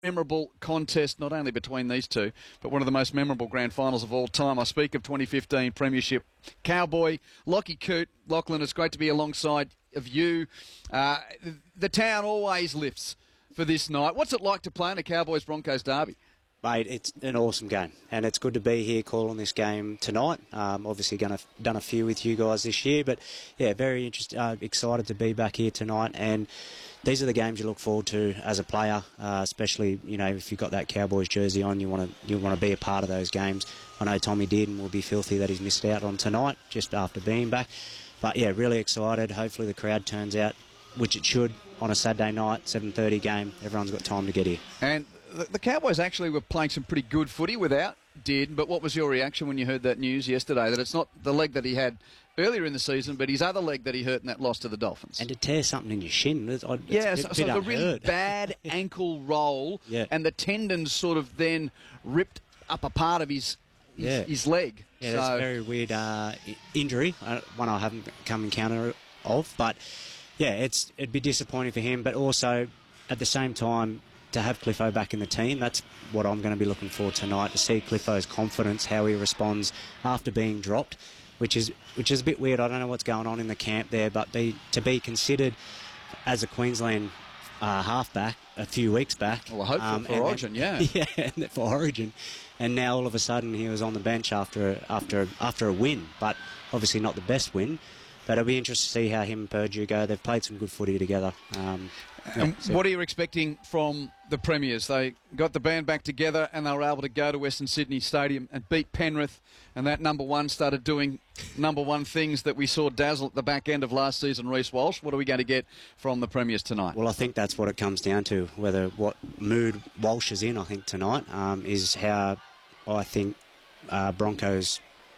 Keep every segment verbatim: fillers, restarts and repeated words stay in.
memorable contest, not only between these two, but one of the most memorable grand finals of all time. I speak of twenty fifteen Premiership Cowboy. Lockie Coote, Lachlan, it's great to be alongside of you. Uh, the town always lifts for this night. What's it like to play in a Cowboys-Broncos derby? Mate, it's an awesome game, and it's good to be here calling this game tonight. Um, obviously, going to done a few with you guys this year, but yeah, very interested, uh, excited to be back here tonight. And these are the games you look forward to as a player, uh, especially you know if you've got that Cowboys jersey on, you want to you want to be a part of those games. I know Tommy did, and will be filthy that he's missed out on tonight just after being back. But yeah, really excited. Hopefully, the crowd turns out, which it should on a Saturday night, seven thirty game. Everyone's got time to get here. And the Cowboys actually were playing some pretty good footy without Did, but what was your reaction when you heard that news yesterday, that it's not the leg that he had earlier in the season, but his other leg that he hurt in that loss to the Dolphins? And to tear something in your shin. It's, it's yeah, a bit, so, bit so the unheard. really bad ankle roll, yeah. and the tendons sort of then ripped up a part of his his, yeah. his leg. Yeah, so, that's a very weird uh, injury, uh, one I haven't come encounter of, but yeah, it's it'd be disappointing for him, but also at the same time, to have Cliffo back in the team, that's what I'm going to be looking for tonight, to see Cliffo's confidence, how he responds after being dropped, which is which is a bit weird. I don't know what's going on in the camp there, but be, to be considered as a Queensland uh, halfback a few weeks back. Well, hopefully um, for Origin, then, yeah. Yeah, for Origin. And now all of a sudden he was on the bench after, after, after a win, but obviously not the best win. But it'll be interesting to see how him and Purdue go. They've played some good footy together. Um, And yeah, so. what are you expecting from the Premiers? They got the band back together and they were able to go to Western Sydney Stadium and beat Penrith, and that number one started doing number one things that we saw dazzle at the back end of last season, Reece Walsh. What are we going to get from the Premiers tonight? Well, I think that's what it comes down to, whether what mood Walsh is in, I think, tonight, um, is how I think uh, Broncos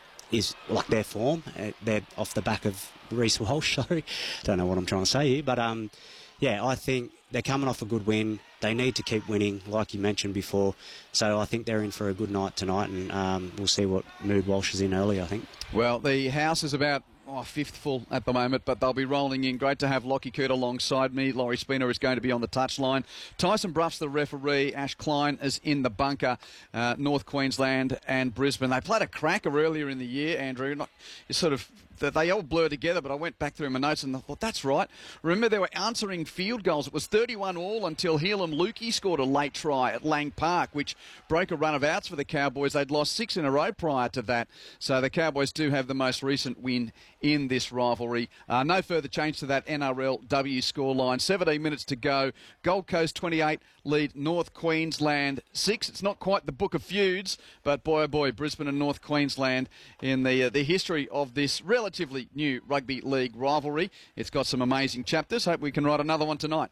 is like their form. Uh, they're off the back of Reece Walsh, sorry. Don't know what I'm trying to say here, but... Um, Yeah, I think they're coming off a good win. They need to keep winning, like you mentioned before. So I think they're in for a good night tonight, and um, we'll see what mood Walsh is in early, I think. Well, the house is about oh, fifth full at the moment, but they'll be rolling in. Great to have Lockie Coote alongside me. Laurie Spina is going to be on the touchline. Tyson Bruff's the referee. Ash Klein is in the bunker. Uh, North Queensland and Brisbane. They played a cracker earlier in the year, Andrew. Not, you sort of... They all blur together, but I went back through my notes and I thought, that's right. Remember, they were answering field goals. It was thirty-one all until Helam Lukey scored a late try at Lang Park, which broke a run of outs for the Cowboys. They'd lost six in a row prior to that. So the Cowboys do have the most recent win in this rivalry. Uh, no further change to that N R L W scoreline. seventeen minutes to go. Gold Coast twenty-eight lead North Queensland six. It's not quite the book of feuds, but boy oh boy, Brisbane and North Queensland in the, uh, the history of this relatively Relatively new rugby league rivalry. It's got some amazing chapters. Hope we can write another one tonight.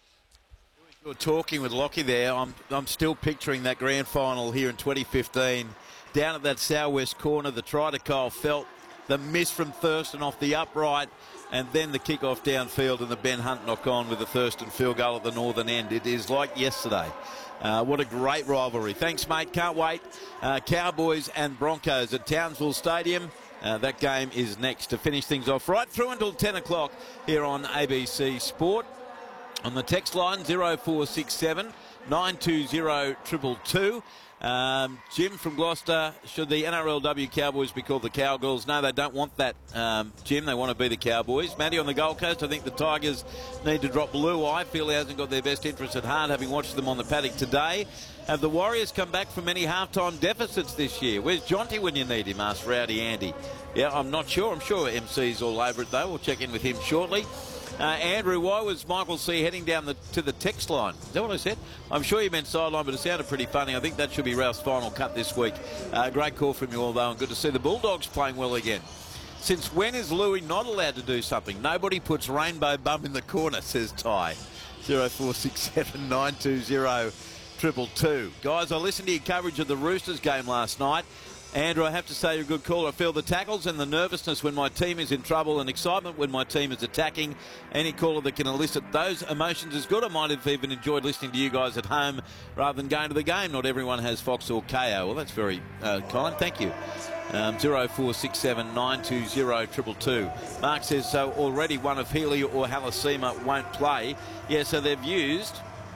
You're talking with Lockie there. I'm I'm still picturing that grand final here in twenty fifteen. Down at that southwest corner, the try to Kyle Felt, the miss from Thurston off the upright, and then the kick-off downfield and the Ben Hunt knock-on with the Thurston field goal at the northern end. It is like yesterday. Uh, what a great rivalry. Thanks, mate. Can't wait. Uh, Cowboys and Broncos at Townsville Stadium. Uh, that game is next to finish things off right through until ten o'clock here on A B C Sport. On the text line, zero four six seven, nine two zero, two two two. Um, Jim from Gloucester, should the N R L W Cowboys be called the Cowgirls? No, they don't want that, um, Jim. They want to be the Cowboys. Matty on the Gold Coast, I think the Tigers need to drop Blue. I feel he hasn't got their best interests at heart, having watched them on the paddock today. Have the Warriors come back from any halftime deficits this year? Where's Jonty when you need him? Asked Rowdy Andy. Yeah, I'm not sure. I'm sure M C's all over it, though. We'll check in with him shortly. Uh, Andrew, why was Michael C heading down the, to the text line? Is that what I said? I'm sure you meant sideline, but it sounded pretty funny. I think that should be Ralph's final cut this week. Uh, great call from you all, though, and good to see the Bulldogs playing well again. Since when is Louis not allowed to do something? Nobody puts Rainbow Bum in the corner, says Ty. zero four six seven, nine two zero, two two two. Guys, I listened to your coverage of the Roosters game last night. Andrew, I have to say you're a good caller. I feel the tackles and the nervousness when my team is in trouble and excitement when my team is attacking. Any caller that can elicit those emotions is good. I might have even enjoyed listening to you guys at home rather than going to the game. Not everyone has Fox or K O. Well, that's very uh, kind. Thank you. Um, zero four six seven, nine two zero, two two two. Mark says, so already one of Healy or Halasima won't play. Yeah, so they've used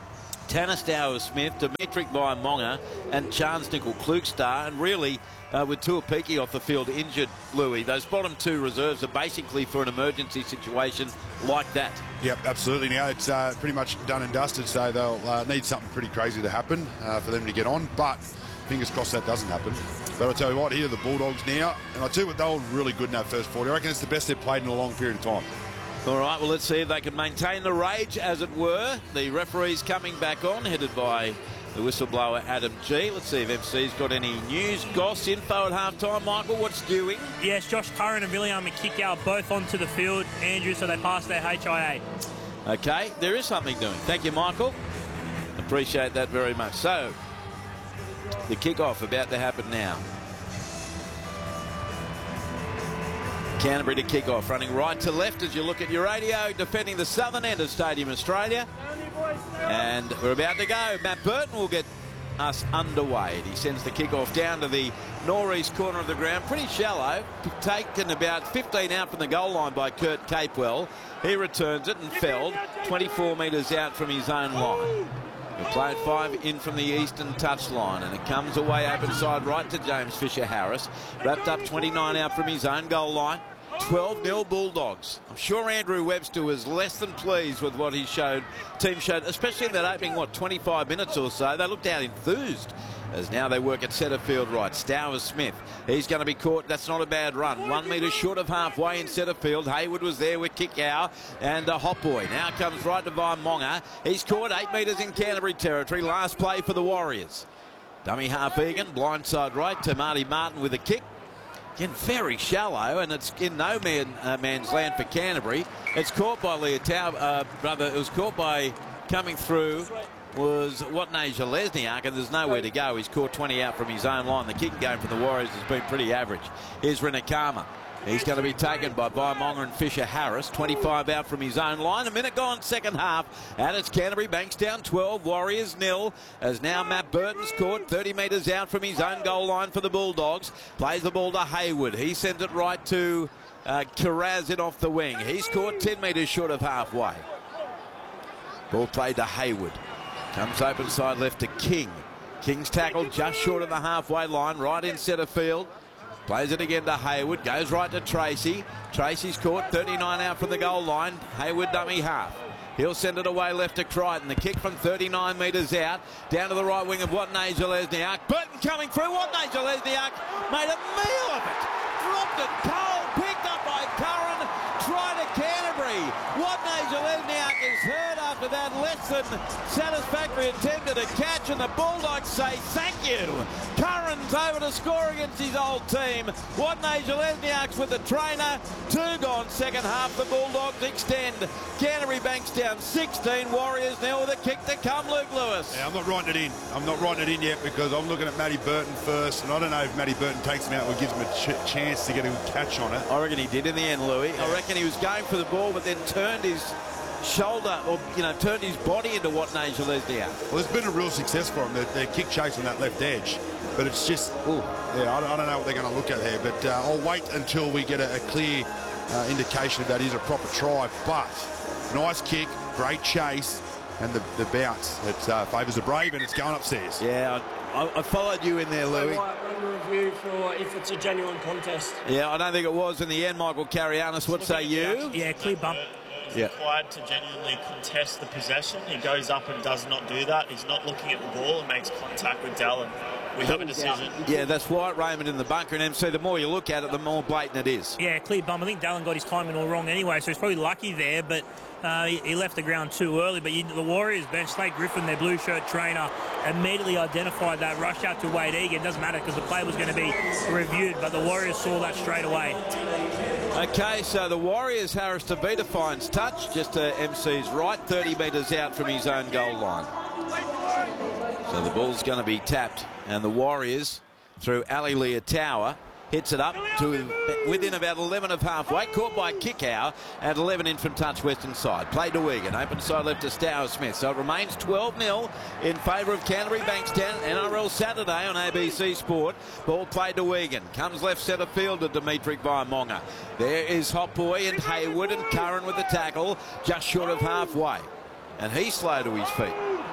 Tanner Stowers-Smith, Dimitri Vaimonga and Chance Nickel-Klugstar. And really, uh, with Tuapiki off the field injured, Louis, those bottom two reserves are basically for an emergency situation like that. Yep, absolutely. Now it's uh, pretty much done and dusted, so they'll uh, need something pretty crazy to happen uh, for them to get on. But fingers crossed that doesn't happen. But I'll tell you what, here are the Bulldogs now. And I'll tell you what, they were really good in that first forty. I reckon it's the best they've played in a long period of time. All right, well, let's see if they can maintain the rage, as it were. The referee's coming back on, headed by the whistleblower Adam G. Let's see if M C's got any news. Goss, info at half-time. Michael, what's doing? Yes, Josh Curran and William McKickow both onto the field, Andrew, so they passed their H I A. Okay, there is something doing. Thank you, Michael. Appreciate that very much. So, the kick-off about to happen now. Canterbury to kick off, running right to left as you look at your radio, defending the southern end of Stadium Australia. And we're about to go. Matt Burton will get us underway. He sends the kick off down to the northeast corner of the ground, pretty shallow, taken about fifteen out from the goal line by Kurt Capewell. He returns it and felled twenty-four metres out from his own line. He'll play it five in from the eastern touchline, and it comes away open side right to James Fisher-Harris. Wrapped up twenty-nine out from his own goal line. twelve nil Bulldogs. I'm sure Andrew Webster was less than pleased with what he showed, team showed, especially in that opening, what, twenty-five minutes or so. They looked out enthused as now they work at centre field right. Stowers-Smith, he's going to be caught. That's not a bad run. One metre short of halfway in centre field. Hayward was there with Kickow and a hot boy. Now comes right to Vaimonga. He's caught eight metres in Canterbury territory. Last play for the Warriors. Dummy half Egan, blindside right to Marty Martin with a kick. Again, very shallow, and it's in no man, uh, man's land for Canterbury. It's caught by Leotau, uh, brother. It was caught by coming through was Watney Lesniak, and there's nowhere to go. He's caught twenty out from his own line. The kicking game from the Warriors has been pretty average. Here's Rinakama. He's going to be taken by Vaimonga and Fisher-Harris. twenty-five out from his own line. A minute gone, second half. And it's Canterbury, Bankstown twelve, Warriors nil. As now Matt Burton's caught thirty metres out from his own goal line for the Bulldogs. Plays the ball to Hayward. He sends it right to uh, Karazin off the wing. He's caught ten metres short of halfway. Ball played to Hayward. Comes open side left to King. King's tackled just short of the halfway line, right in centre field. Plays it again to Hayward, goes right to Tracy. Tracy's caught, thirty-nine out from the goal line. Hayward dummy half. He'll send it away left to Crichton. The kick from thirty-nine metres out, down to the right wing of Watney Lesniak. Burton coming through, Watney Lesniak made a meal of it. Dropped it cold, picked up by Curran, tried to Canterbury. Watney Lesniak is hurt after that less than satisfactory attempt at a catch, and the Bulldogs say thank you. Curran's over to score against his old team. Watney Lesniak's with the trainer. Two gone second half. The Bulldogs extend. Canterbury Bankstown sixteen, Warriors nil with a kick to come, Luke Lewis. Yeah, I'm not writing it in. I'm not writing it in yet because I'm looking at Matty Burton first, and I don't know if Matty Burton takes him out or gives him a ch chance to get a catch on it. I reckon he did in the end, Louis. Yeah. I reckon he was going for the ball, but then turned his shoulder, or you know, turned his body into Watney Lesniak. Well, there's been a real success for him. They're, they're kick chase on that left edge, but it's just, ooh, yeah, I don't, I don't know what they're going to look at there. But uh, I'll wait until we get a, a clear uh, indication that is a proper try. But nice kick, great chase, and the, the bounce. It uh, favours the Brave, and it's going upstairs. Yeah, I, I followed you in there, Louis. Review for if it's a genuine contest. Yeah, I don't think it was in the end, Michael Carianis. What say you? Yeah, clear bump. Yeah. Required to genuinely contest the possession. He goes up and does not do that. He's not looking at the ball and makes contact with Dallin. We have a decision. Yeah, that's Wyatt Raymond in the bunker, and M C, the more you look at it, the more blatant it is. Yeah, clear bump. I think Dallin got his timing all wrong anyway, so he's probably lucky there, but uh, he, he left the ground too early. But you, the Warriors bench, Slade Griffin, their blue shirt trainer, immediately identified that rush out to Wade Egan. It doesn't matter because the play was going to be reviewed, but the Warriors saw that straight away. Okay, so the Warriors, Harris Tavita finds touch just to M C's right, thirty metres out from his own goal line. So the ball's going to be tapped, and the Warriors, through Ali Leotau, hits it up to within about eleven of halfway. Caught by Kickow at eleven in from touch western side. Played to Wigan. Open side left to Stowers-Smith. So it remains twelve nil in favour of Canterbury Bankstown. N R L Saturday on A B C Sport. Ball played to Wigan. Comes left centre field to Dimitri Vaimonga. There is Hot Boy and Hayward and Curran with the tackle just short of halfway. And he's slow to his feet.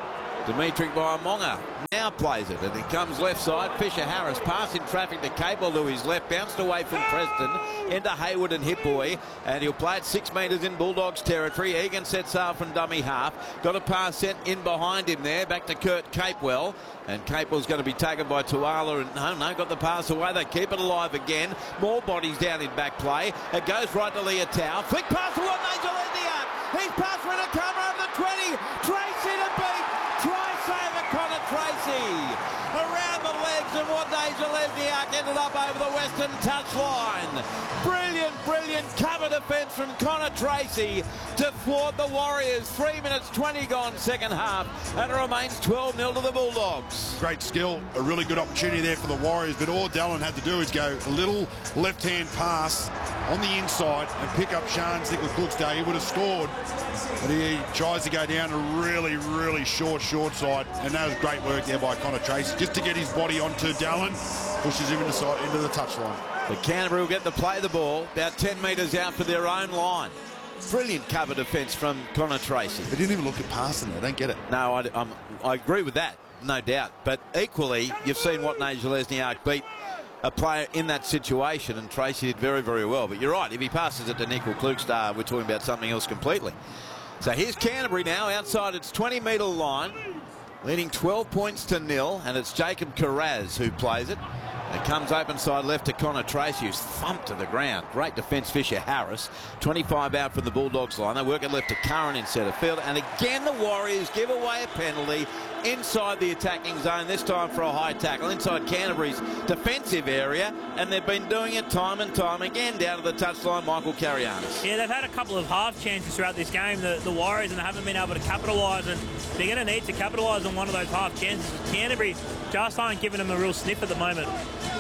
Dimitri Baiamonga now plays it, and it comes left side. Fisher Harris pass in traffic to Capel to his left, bounced away from Preston into Hayward and Hipboy, and he'll play it six metres in Bulldogs territory. Egan sets off from dummy half. Got a pass sent in behind him there, back to Kurt Capewell, and Capewell's going to be taken by Tuala, and no, no, got the pass away. They keep it alive again. More bodies down in back play. It goes right to Leotau. Flick pass to what Nigel Lesniak. He's passed for a cover over the twenty. Tracy to beat. Try saver Connor Tracy. Around the legs of what Nigel Lesniak ended up over the western touchline. Brilliant, brilliant cover defence from Connor Tracy to thwart the Warriors. Three minutes twenty gone second half, and it remains twelve nil to the Bulldogs. Great skill, a really good opportunity there for the Warriors, but all Dallin had to do is go a little left-hand pass on the inside and pick up Sean Nickel-Cookstow. He would have scored, but he tries to go down a really, really short, short side, and that was great work there by Connor Tracy just to get his body onto Dallin, pushes him into, side, into the touchline. But Canterbury will get to play the ball about ten metres out for their own line. Brilliant cover defence from Connor Tracy. They didn't even look at passing there. I don't get it. No, I, I'm, I agree with that, no doubt. But equally, you've seen what Nigel Lesniak beat a player in that situation, and Tracy did very, very well. But you're right, if he passes it to Nickel-Cookstow, we're talking about something else completely. So here's Canterbury now outside its twenty metre line, leading twelve points to nil, and it's Jacob Carraz who plays it. It comes open side left to Connor Tracy, who's thumped to the ground. Great defence, Fisher Harris. twenty-five out from the Bulldogs line. They work it left to Curran in centre field. And again, the Warriors give away a penalty inside the attacking zone, this time for a high tackle, inside Canterbury's defensive area. And they've been doing it time and time again down to the touchline, Michael Carianis. Yeah, they've had a couple of half chances throughout this game, the, the Warriors, and they haven't been able to capitalise. And they're going to need to capitalise on one of those half chances. Canterbury just aren't giving them a real sniff at the moment.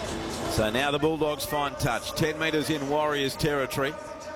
So now the Bulldogs find touch. ten metres in Warriors territory.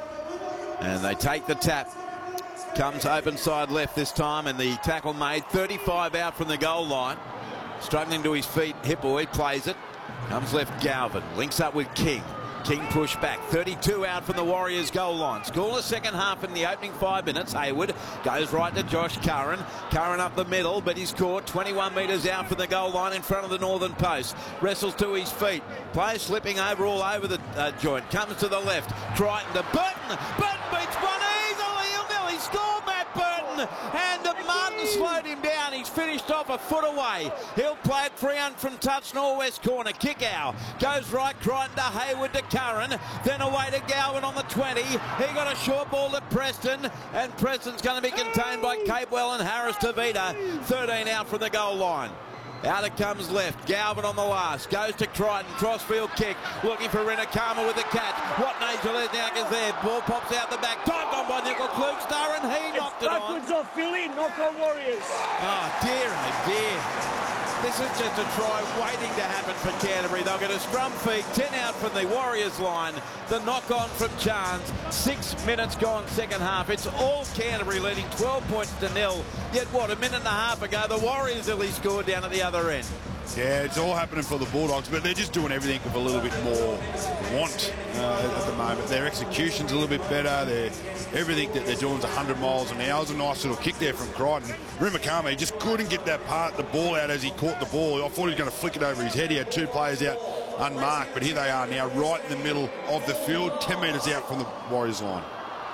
And they take the tap. Comes open side left this time, and the tackle made. thirty-five out from the goal line. Struggling to his feet, Hipboy plays it. Comes left Galvin. Links up with King. King push back. thirty-two out from the Warriors goal line. Scoreless second half in the opening five minutes. Hayward goes right to Josh Curran. Curran up the middle, but he's caught twenty-one metres out from the goal line in front of the northern post. Wrestles to his feet. Player slipping over all over the uh, joint. Comes to the left. Crichton to Burton. Burton beats one easily. He'll nearly score, Matt Burton. And Martin slowed him down. He's finished off a foot away. He'll play it free on from touch northwest corner. Kick out. Goes right. Crichton to Hayward to Curran, then away to Galvin on the twenty. He got a short ball to Preston, and Preston's going to be contained by Capewell and Harris Tavita. thirteen out from the goal line. Out it comes left. Galvin on the last. Goes to Crichton. Crossfield kick. Looking for Rinakama with the catch. What Nigel Lesniak is there. Ball pops out the back. Time gone by Nickel-Cookstow, and he knocked it on. Backwards off Philly. Knock on Warriors. Oh, dear, oh, dear. This is just a try waiting to happen for Canterbury. They'll get a scrum feed, ten out from the Warriors line. The knock-on from Chance. Six minutes gone second half. It's all Canterbury leading twelve points to nil. Yet, what, a minute and a half ago, the Warriors at least scored down at the other end. Yeah, it's all happening for the Bulldogs, but they're just doing everything with a little bit more want uh, at the moment. Their execution's a little bit better. They're, everything that they're doing is one hundred miles an hour. It was a nice little kick there from Crichton. Rinakama just couldn't get that part, the ball out as he caught the ball. I thought he was going to flick it over his head. He had two players out unmarked, but here they are now right in the middle of the field, ten metres out from the Warriors line.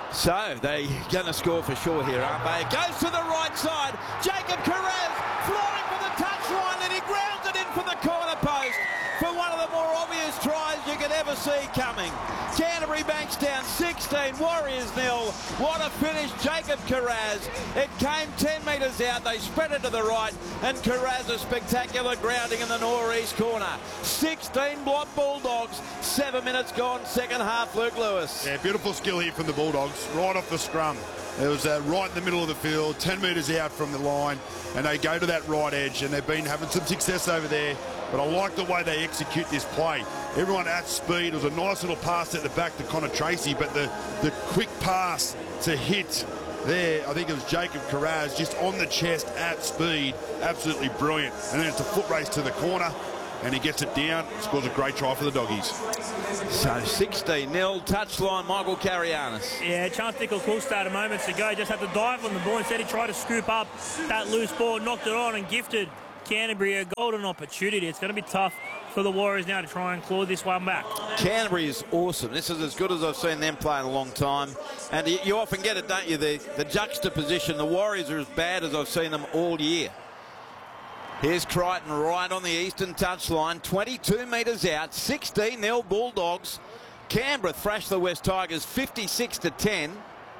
So they're going to score for sure here, aren't they? It goes to the right side. Jacob Carraz flying for the touchline, and he grounds it in for the corner post for one of the more obvious tries you could ever see coming. Canterbury banks down sixteen, Warriors nil. What a finish, Jacob Carraz. It came ten metres out. They spread it to the right, and Carraz a spectacular grounding in the northeast corner. sixteen block Bulldogs. Seven minutes gone, second half, Luke Lewis. Yeah, beautiful skill here from the Bulldogs, right off the scrum. It was uh, right in the middle of the field, ten metres out from the line, and they go to that right edge, and they've been having some success over there. But I like the way they execute this play. Everyone at speed. It was a nice little pass at the back to Connor Tracy, but the, the quick pass to hit there, I think it was Jacob Carraz, just on the chest at speed. Absolutely brilliant. And then it's a foot race to the corner. and he gets it down, scores a great try for the Doggies. So sixteen nil, touchline, Michael Carianis. Yeah, Chance Nickel-Cook started moments ago, just had to dive on the ball. Instead, he tried to scoop up that loose ball, knocked it on and gifted Canterbury a golden opportunity. It's going to be tough for the Warriors now to try and claw this one back. Canterbury is awesome. This is as good as I've seen them play in a long time. And you, you often get it, don't you, the, the juxtaposition. The Warriors are as bad as I've seen them all year. Here's Crichton right on the eastern touchline, twenty-two metres out, sixteen nil Bulldogs. Canberra thrashed the West Tigers fifty-six to ten.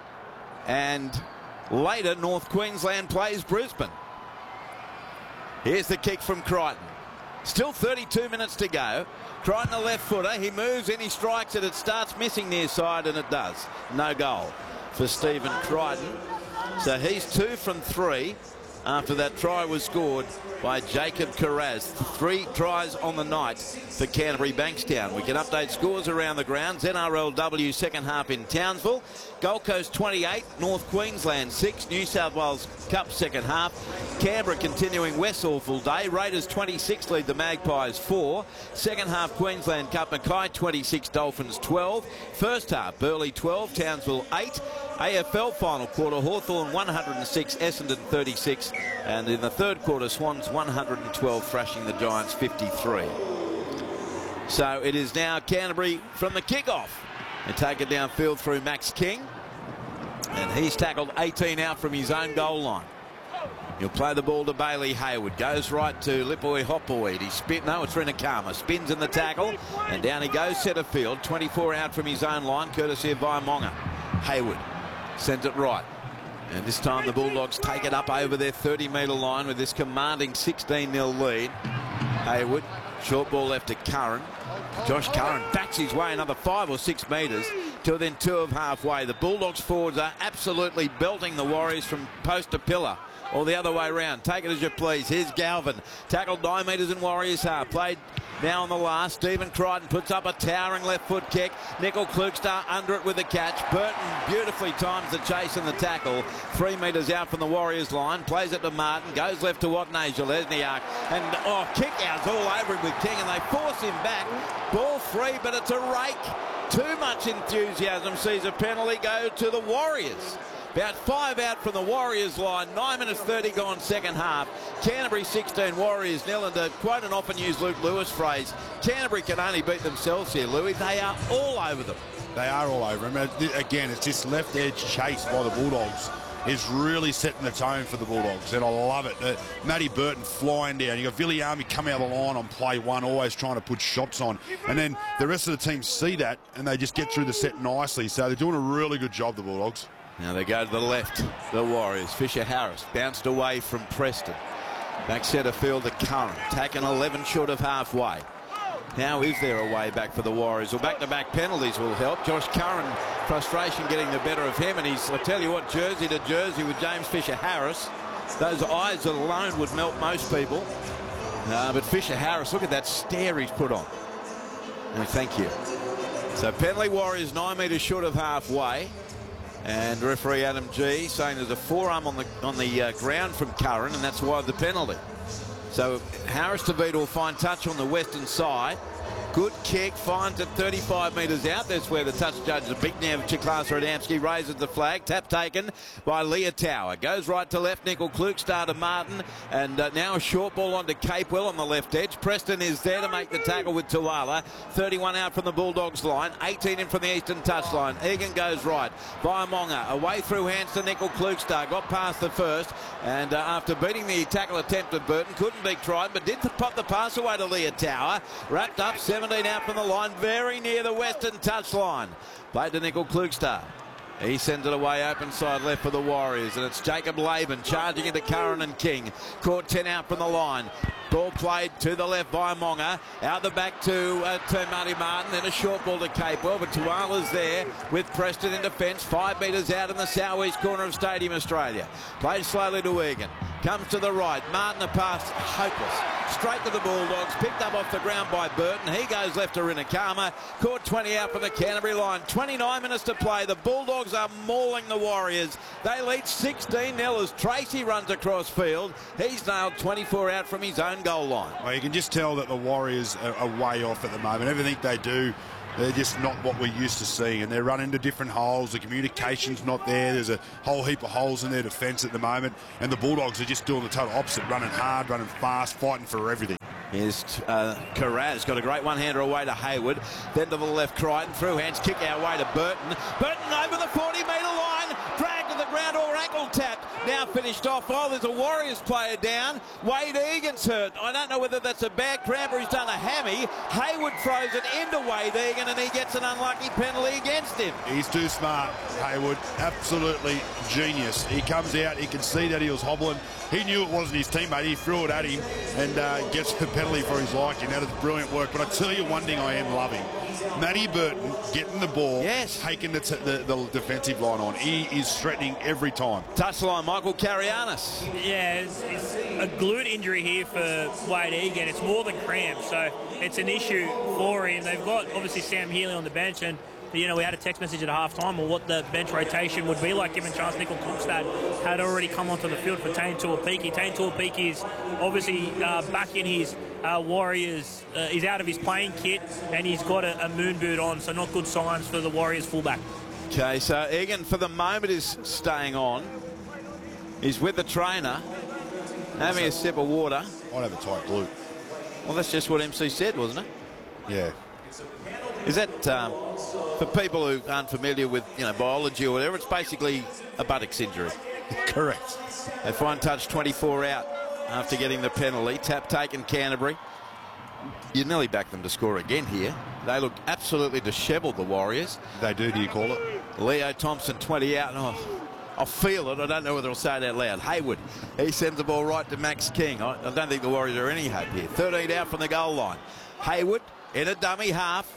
And later, North Queensland plays Brisbane. Here's the kick from Crichton. Still thirty-two minutes to go. Crichton, a left footer. He moves in, he strikes it. It starts missing near side, and it does. No goal for Stephen Crichton. So he's two from three after that try was scored by Jacob Carraz. Three tries on the night for Canterbury Bankstown. We can update scores around the grounds. N R L W second half in Townsville. Gold Coast twenty-eight, North Queensland six, New South Wales Cup second half. Canberra continuing West Awful Day. Raiders twenty-six lead the Magpies four. Second half Queensland Cup, Mackay twenty-six, Dolphins twelve. First half Burleigh twelve, Townsville eight. A F L final quarter, Hawthorn one hundred six, Essendon thirty-six. And in the third quarter, Swans one hundred twelve, thrashing the Giants fifty-three. So it is now Canterbury from the kickoff. They take it downfield through Max King. And he's tackled eighteen out from his own goal line. He'll play the ball to Bailey Hayward. Goes right to Lipoi Hopwood. He spin. No, it's Rinakama. Spins in the tackle. And down he goes, centre field. twenty-four out from his own line, courtesy of Vaimonga. Hayward sends it right. And this time the Bulldogs take it up over their thirty metre line with this commanding sixteen nil lead. Hayward, short ball left to Curran. Josh Curran backs his way another five or six metres till then two of halfway. The Bulldogs forwards are absolutely belting the Warriors from post to pillar. Or the other way round. Take it as you please. Here's Galvin. Tackled nine metres in Warriors half. Played now on the last. Stephen Crichton puts up a towering left foot kick. Nickel-Klukstar under it with the catch. Burton beautifully times the chase and the tackle. Three metres out from the Warriors line. Plays it to Martin. Goes left to Watney Lesniak. And oh, kick outs all over him with King. And they force him back. Ball free, but it's a rake. Too much enthusiasm sees a penalty go to the Warriors. About five out from the Warriors line. nine minutes thirty gone second half. Canterbury sixteen, Warriors nil. And to quote an often used Luke Lewis phrase, Canterbury can only beat themselves here, Louis. They are all over them. They are all over them. Again, it's this left edge chase by the Bulldogs is really setting the tone for the Bulldogs, and I love it. Uh, Matty Burton flying down. You've got Viliami coming out of the line on play one, always trying to put shots on. And then the rest of the team see that, and they just get through the set nicely. So they're doing a really good job, the Bulldogs. Now they go to the left, the Warriors. Fisher Harris bounced away from Preston. Back centre field to Curran, taking eleven short of halfway. Now is there a way back for the Warriors? Well, back-to-back penalties will help. Josh Curran, frustration getting the better of him, and he's, I tell you what, jersey to jersey with James Fisher Harris. Those eyes alone would melt most people. Uh, but Fisher Harris, look at that stare he's put on. And thank you. So penalty Warriors nine metres short of halfway. And referee Adam G saying there's a forearm on the on the uh, ground from Curran, and that's why the penalty. So Harris Tavita will find touch on the western side. Good kick, finds it thirty-five metres out. That's where the touch judge, the big now Chiklas Adamski, raises the flag. Tap taken by Leah Tower. Goes right to left, Nickel-Klukstar to Martin. And uh, now a short ball onto Capewell on the left edge. Preston is there to make the tackle with Tuala. thirty-one out from the Bulldogs line. eighteen in from the eastern touchline. Egan goes right. Vaimonga away through hands to Nickel-Klukstar. Got past the first. And uh, after beating the tackle attempt of Burton, couldn't be tried, but did pop the pass away to Leah Tower. Wrapped up, seventeen out from the line, very near the western touchline. Played to Nickel-Klukstar. He sends it away open side left for the Warriors, and it's Jacob Laban charging into Curran and King. Caught ten out from the line. Ball played to the left by Monga. Out the back to, uh, to Marty Martin. Then a short ball to Capewell, but Tuala's there with Preston in defence. Five metres out in the southeast corner of Stadium Australia. Played slowly to Egan. Comes to the right. Martin a pass hopeless. straight to the Bulldogs, picked up off the ground by Burton. He goes left to Rinakama, caught twenty out from the Canterbury line. twenty-nine minutes to play. The Bulldogs are mauling the Warriors. They lead sixteen nil as Tracy runs across field. He's nailed twenty-four out from his own goal line. Well, you can just tell that the Warriors are, are way off at the moment. Everything they do, they're just not what we're used to seeing, and they're running into different holes. The communication's not there. There's a whole heap of holes in their defence at the moment, and the Bulldogs are just doing the total opposite, running hard, running fast, fighting for everything. Here's uh, Carraz, got a great one-hander away to Hayward, then to the left, Crichton, through hands, kick our way to Burton. Burton over the forty metre line, dragged to the ground or ankle tap. Now finished off. Oh, there's a Warriors player down. Wade Egan's hurt. I don't know whether that's a bad cramp or he's done a hammy. Hayward throws it into Wade Egan and he gets an unlucky penalty against him. He's too smart, Hayward. Absolutely genius. He comes out, he can see that he was hobbling. He knew it wasn't his teammate. He threw it at him and uh, gets the penalty for his liking. That is brilliant work. But I tell you one thing I am loving. Matty Burton getting the ball, yes, taking the, the, the defensive line on. He is threatening every time. Touchline, Michael Carianis. Yeah, it's, it's a glute injury here for Wade Egan. It's more than cramp, so it's an issue for him. They've got, obviously, Sam Healy on the bench, and you know, we had a text message at half-time on what the bench rotation would be like, given Charles Nicoll-Klokstad had already come onto the field for Tane Tuapiki. Tane Tuapiki is obviously uh, back in his uh, Warriors. Uh, he's out of his playing kit, and he's got a, a moon boot on, so not good signs for the Warriors fullback. Okay, so Egan, for the moment, is staying on. He's with the trainer, having a sip of water. I'd have a tight glute. Well, that's just what M C said, wasn't it? Yeah. Is that, um, for people who aren't familiar with, you know, biology or whatever, it's basically a buttocks injury. Correct. They find touch twenty-four out after getting the penalty. Tap taken Canterbury. You nearly back them to score again here. They look absolutely dishevelled, the Warriors. They do, do you call it? Leo Thompson, twenty out. Oh, I'll feel it. I don't know whether I'll say it out loud. Hayward, he sends the ball right to Max King. I, I don't think the Warriors are any hope here. thirteen out from the goal line. Hayward in a dummy half.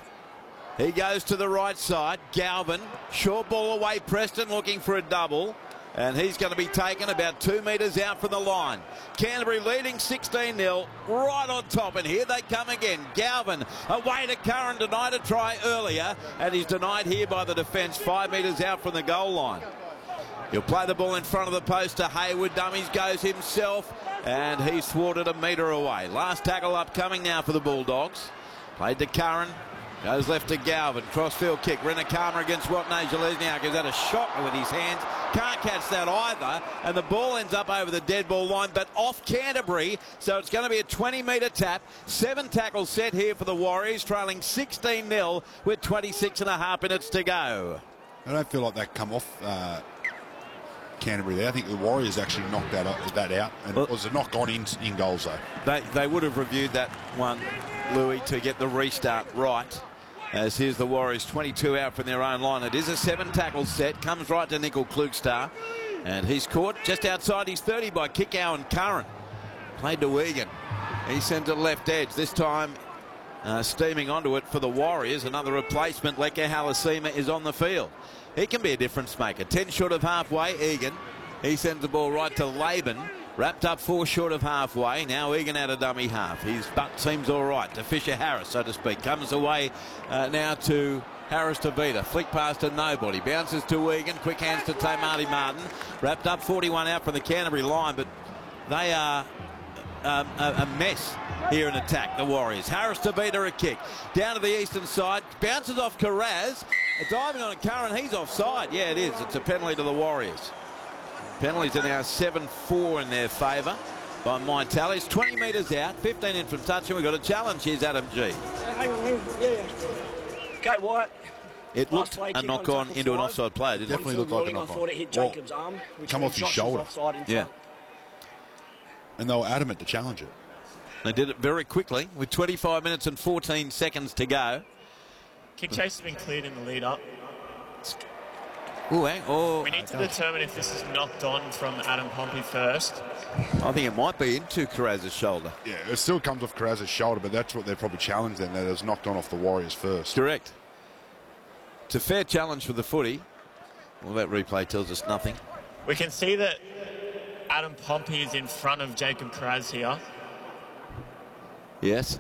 He goes to the right side. Galvin, short ball away. Preston looking for a double. And he's going to be taken about two metres out from the line. Canterbury leading sixteen nil, right on top. And here they come again. Galvin away to Curran, denied a try earlier. And he's denied here by the defence, five metres out from the goal line. He'll play the ball in front of the post to Hayward. Dummies goes himself. And he's thwarted a metre away. Last tackle upcoming now for the Bulldogs. Played to Curran. Goes left to Galvin. Crossfield kick. Rinakama against Watney Zelezniak. Gives that a shot with his hands. Can't catch that either. And the ball ends up over the dead ball line, but off Canterbury. So it's going to be a twenty metre tap. Seven tackles set here for the Warriors, trailing sixteen nil with twenty-six and a half minutes to go. I don't feel like that come off uh, Canterbury there. I think the Warriors actually knocked that, up, that out. And well, it was a knock on in, in goals, though. They, they would have reviewed that one, Louis, to get the restart right. As here's the Warriors, twenty-two out from their own line. It is a seven tackle set. Comes right to Nicoll-Klokstad. And he's caught just outside his thirty by Kickow and Curran. Played to Egan. He sends it left edge. This time uh, steaming onto it for the Warriors. Another replacement. Leke Halasima is on the field. He can be a difference maker. ten short of halfway, Egan. He sends the ball right to Laban. Wrapped up four short of halfway. Now Egan out of dummy half. His butt seems all right to Fisher Harris, so to speak. Comes away uh, now to Harris to Vida. Flick pass to nobody. Bounces to Egan. Quick hands to Tamati Martin. Wrapped up forty-one out from the Canterbury line, but they are um, a, a mess here in attack, the Warriors. Harris to Vida, a kick. Down to the eastern side. Bounces off Carraz. A diving on a Curran. He's offside. Yeah, it is. It's a penalty to the Warriors. Penalties are now seven four in their favour by my tallies. twenty metres out, fifteen in from touch, and we've got a challenge. Here's Adam G. Hang on, hang on. Yeah. Okay, Wyatt. It looked a knock on into an offside player, didn't it? Definitely looked like a knock on. I thought it hit Jacob's well, arm. Which come off his shoulder. Yeah. And they were adamant to challenge it. They did it very quickly with twenty-five minutes and fourteen seconds to go. Kick chase has been cleared in the lead up. Ooh, hang, oh, we need to determine if this is knocked on from Adam Pompey first. I think it might be into Carraz's shoulder. Yeah, it still comes off Carraz's shoulder, but that's what they're probably challenging, that it was knocked on off the Warriors first. Correct. It's a fair challenge for the footy. Well, that replay tells us nothing. We can see that Adam Pompey is in front of Jacob Carraz here. Yes.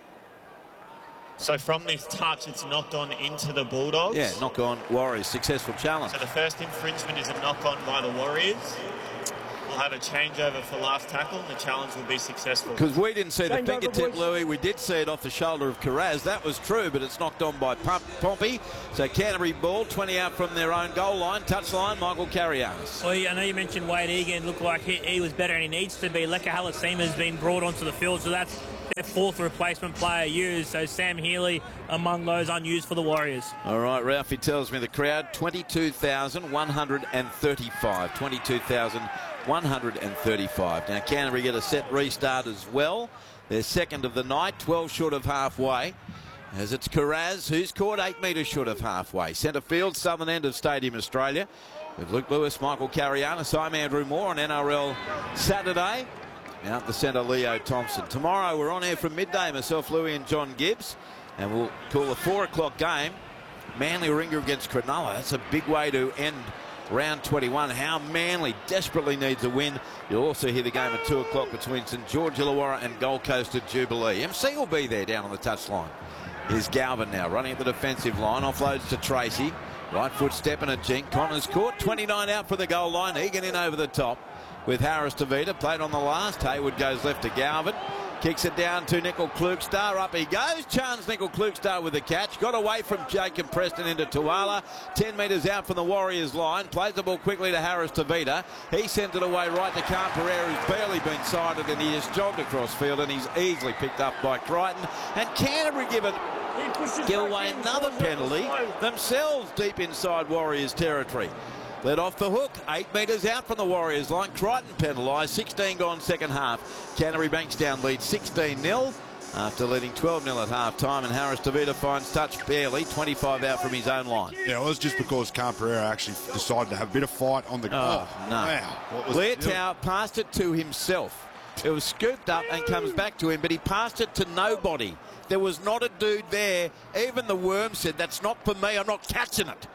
So from this touch, it's knocked on into the Bulldogs. Yeah, knock on Warriors. Successful challenge. So the first infringement is a knock on by the Warriors. We'll have a changeover for last tackle, and the challenge will be successful. Because we didn't see the Change over, fingertip, boys. Louis. We did see it off the shoulder of Carraz. That was true, but it's knocked on by Pump Pompey. So Canterbury ball, twenty out from their own goal line. Touch line, Michael Carrianis. Well, I know you mentioned Wade Egan. Looked like he, he was better and he needs to be. Leka Halasima has been brought onto the field, so that's their fourth replacement player used. So Sam Healy among those unused for the Warriors. All right, Ralphie tells me the crowd, twenty-two thousand one hundred thirty-five. twenty-two thousand one hundred thirty-five. Now Canterbury get a set restart as well. They're second of the night, twelve short of halfway. As it's Carraz, who's caught eight metres short of halfway. Centre field, southern end of Stadium Australia. With Luke Lewis, Michael Carrianis, I'm Andrew Moore on N R L Saturday. Out the centre, Leo Thompson. Tomorrow we're on air from midday, myself, Louis and John Gibbs. And we'll call a four o'clock game. Manly Warringah against Cronulla. That's a big way to end round twenty-one. How Manly desperately needs a win. You'll also hear the game at two o'clock between St George Illawarra and Gold Coast at Jubilee. M C will be there down on the touchline. Here's Galvin now running at the defensive line. Offloads to Tracy. Right foot stepping at Jink. Connors caught. twenty-nine out for the goal line. Egan in over the top with Harris Tavita. Played on the last. Hayward goes left to Galvin. Kicks it down to Nickel Klukstar. Up he goes. Chance Nickel Klukstar with the catch. Got away from Jacob Preston into Tuala. ten metres out from the Warriors line. Plays the ball quickly to Harris Tavita. He sends it away right to Khan Pereira, who's barely been sighted, and he just jogged across field, and he's easily picked up by Crichton. And Canterbury give it give away another penalty themselves deep inside Warriors territory. Led off the hook, eight metres out from the Warriors line. Crichton penalised, sixteen gone second half. Canterbury Bankstown lead sixteen nil after leading twelve nil at half time, and Harris Tavita finds touch barely, twenty-five out from his own line. Yeah, well, it's just because Khan Pereira actually decided to have a bit of fight on the goal. Oh, no. Wow. What was Leotau passed it to himself. It was scooped up and comes back to him, but he passed it to nobody. There was not a dude there. Even the worm said, that's not for me, I'm not catching it.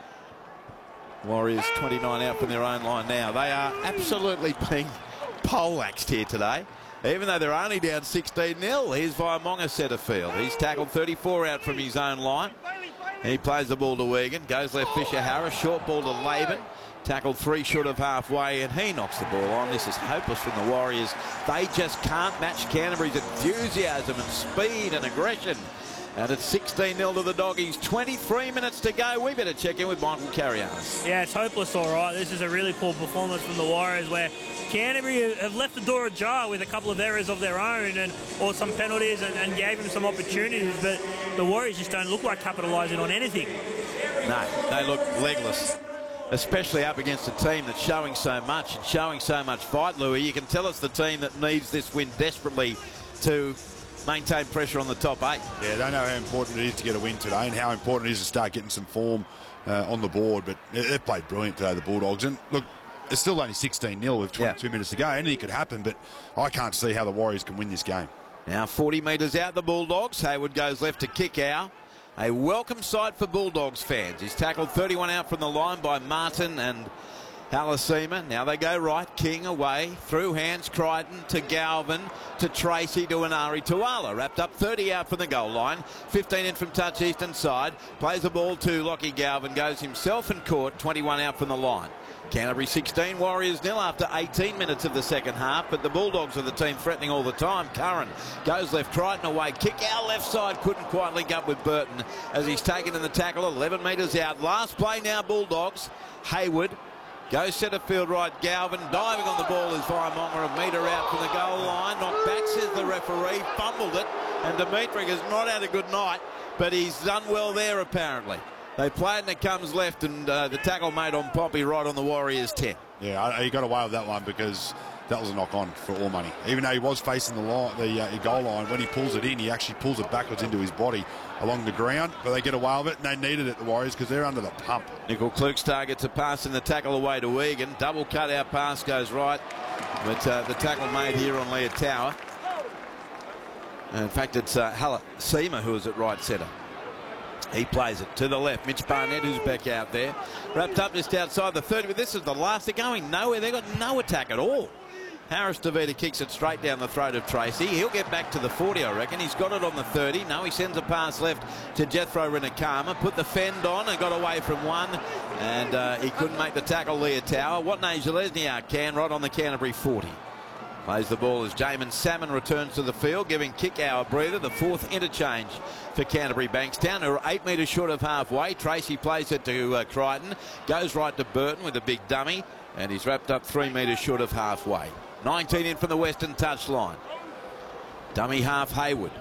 Warriors twenty-nine out from their own line now. They are absolutely being poleaxed here today, even though they're only down sixteen nil. Here's Vaimonga centre field. He's tackled thirty-four out from his own line. He plays the ball to Egan. Goes left Fisher Harris. Short ball to Laban. Tackled three short of halfway, and he knocks the ball on. This is hopeless from the Warriors. They just can't match Canterbury's enthusiasm and speed and aggression. And it's sixteen nil to the Doggies. twenty-three minutes to go. We better check in with Michael Carrianis. Yeah, it's hopeless, all right. This is a really poor performance from the Warriors, where Canterbury have left the door ajar with a couple of errors of their own and or some penalties and, and gave them some opportunities, but the Warriors just don't look like capitalising on anything. No, they look legless, especially up against a team that's showing so much and showing so much fight, Louis. You can tell it's the team that needs this win desperately to maintain pressure on the top eight. Yeah, they know how important it is to get a win today and how important it is to start getting some form uh, on the board. But they've played brilliant today, the Bulldogs. And look, it's still only sixteen nil with twenty-two yeah. minutes to go. Anything could happen, but I can't see how the Warriors can win this game. Now forty metres out, the Bulldogs. Hayward goes left to kick out. A welcome sight for Bulldogs fans. He's tackled thirty-one out from the line by Martin and Halasima. Now they go right. King away. Through hands. Crichton to Galvin. To Tracy to Anari Tuala. Wrapped up thirty out from the goal line. fifteen in from touch eastern side. Plays the ball to Lockie Galvin. Goes himself and caught. twenty-one out from the line. Canterbury sixteen, Warriors nil after eighteen minutes of the second half, but the Bulldogs are the team threatening all the time. Curran goes left, Crichton away, kick out left side, couldn't quite link up with Burton as he's taken in the tackle, eleven metres out. Last play now, Bulldogs. Hayward goes centre field right, Galvin diving on the ball is Vaimonga, a metre out from the goal line. Knocked back, says the referee, fumbled it, and Dimitri has not had a good night, but he's done well there apparently. They play it and it comes left, and uh, the tackle made on Pompey right on the Warriors ten. Yeah, he got away with that one because that was a knock on for all money. Even though he was facing the line, the uh, goal line, when he pulls it in, he actually pulls it backwards into his body along the ground. But they get away with it, and they needed it, the Warriors, because they're under the pump. Nickel Klukstar gets a pass in the tackle away to Egan. Double cut out pass goes right, but uh, the tackle made here on Leotau. In fact, it's uh, Halasima who is at right centre. He plays it to the left. Mitch Barnett, who's back out there. Wrapped up just outside the thirty. But this is the last. They're going nowhere. They've got no attack at all. Harris DeVita kicks it straight down the throat of Tracy. He'll get back to the forty, I reckon. He's got it on the thirty. No, he sends a pass left to Jethro Rinakama. Put the fend on and got away from one. And uh, he couldn't make the tackle, Leotower. Watney Zelezniak can, right on the Canterbury forty. Plays the ball as Jamin Salmon returns to the field, giving Kikau a breather. The fourth interchange for Canterbury Bankstown, who are eight metres short of halfway. Tracy plays it to uh, Crichton. Goes right to Burton with a big dummy. And he's wrapped up three metres short of halfway. nineteen in from the western touchline. Dummy half Hayward.